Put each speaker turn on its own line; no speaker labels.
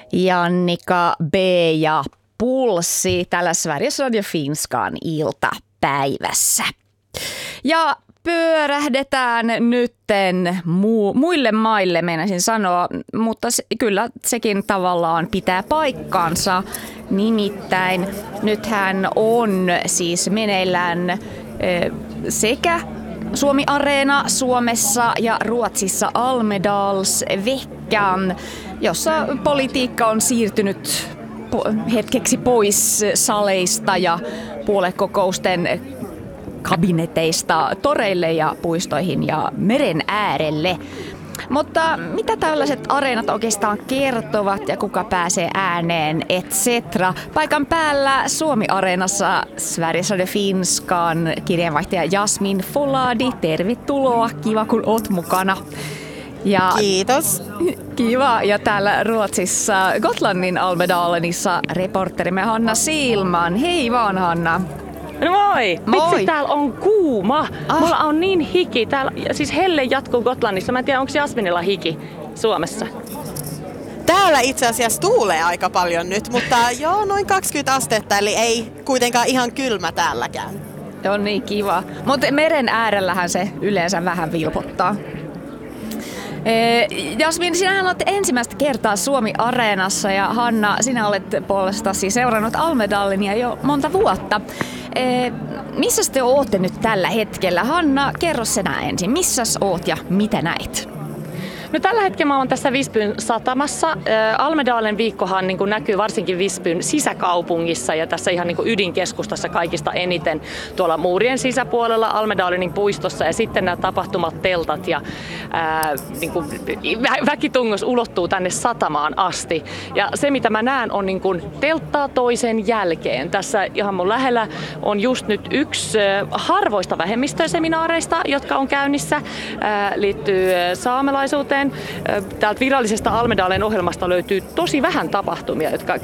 Jannika B. ja Pulssi tällä Sveriges Radio Finskan iltapäivässä. Ja pyörähdetään nytten muille maille, meinasin sanoa, mutta kyllä sekin tavallaan pitää paikkansa. Nimittäin nythän on siis meneillään sekä Suomi-areena Suomessa ja Ruotsissa Almedalsveckan, jossa politiikka on siirtynyt hetkeksi pois saleista ja puoluekokousten kabineteista toreille ja puistoihin ja meren äärelle. Mutta mitä tällaiset areenat oikeastaan kertovat ja kuka pääsee ääneen, etc. Paikan päällä Suomi-areenassa Sveriges Radio Finskan kirjeenvaihtaja Jasmin Foladi. Tervetuloa, kiva kun oot mukana. Ja
kiitos.
Kiva. Ja täällä Ruotsissa Gotlannin Almedalenissa reporterimme Hanna Silman. Hei vaan, Hanna.
No moi! Vitsi, täällä on kuuma. Mulla on niin hiki. Täällä, siis helle jatkuu Gotlannissa. Mä en tiedä, onko Jasminilla hiki Suomessa.
Täällä itse asiassa tuulee aika paljon nyt, mutta joo, noin 20 astetta, eli ei kuitenkaan ihan kylmä täälläkään.
On niin kiva. Mutta meren äärellähän se yleensä vähän vilpottaa. Jasmin, sinähän olet ensimmäistä kertaa Suomi-areenassa ja Hanna, sinä olet puolestasi seurannut Almedalenia jo monta vuotta. Missä te ootte nyt tällä hetkellä? Hanna, kerro sinä ensin. Missäs oot ja mitä näit?
No tällä hetkellä mä oon tässä Visbyn satamassa. Almedalen viikkohan niin kuin näkyy varsinkin Visbyn sisäkaupungissa ja tässä ihan niin kuin ydinkeskustassa kaikista eniten tuolla muurien sisäpuolella Almedalenin puistossa ja sitten nämä tapahtumat, teltat ja niin kuin väkitungos ulottuu tänne satamaan asti. Ja se mitä mä näen on niin kuin telttaa toisen jälkeen. Tässä ihan mun lähellä on just nyt yksi harvoista vähemmistöseminaareista, jotka on käynnissä, liittyy saamelaisuuteen. Täältä virallisesta Almedalen ohjelmasta löytyy tosi vähän tapahtumia, jotka